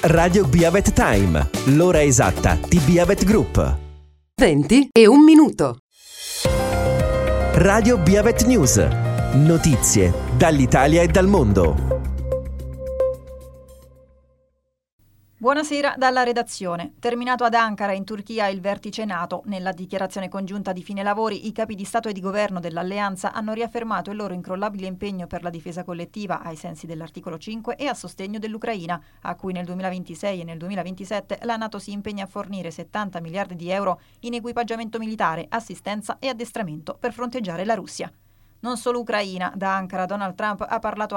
Radio Biavet Time, l'ora esatta di Biavet Group. 20 e 1 minuto. Radio Biavet News, notizie dall'Italia e dal mondo. Buonasera dalla redazione. Terminato ad Ankara, in Turchia, il vertice NATO. Nella dichiarazione congiunta di fine lavori, i capi di Stato e di Governo dell'Alleanza hanno riaffermato il loro incrollabile impegno per la difesa collettiva ai sensi dell'articolo 5 e a sostegno dell'Ucraina, a cui nel 2026 e nel 2027 la NATO si impegna a fornire 70 miliardi di euro in equipaggiamento militare, assistenza e addestramento per fronteggiare la Russia. Non solo Ucraina, da Ankara Donald Trump ha parlato